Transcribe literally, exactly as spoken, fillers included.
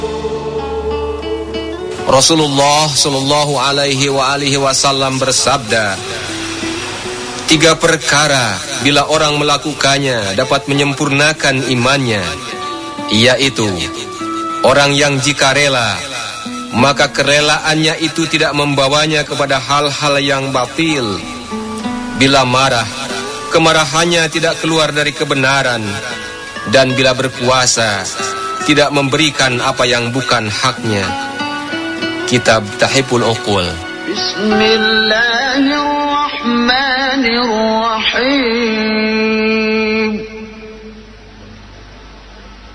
Rasulullah Shallallahu Alaihi wa alihi Wasallam bersabda, tiga perkara bila orang melakukannya dapat menyempurnakan imannya, yaitu orang yang jika rela, maka kerelaannya itu tidak membawanya kepada hal-hal yang batil. Bila marah, kemarahannya tidak keluar dari kebenaran. Dan bila berpuasa, tidak memberikan apa yang bukan haknya. Kitab Tahiful Uqul. Bismillahirrahmanirrahim.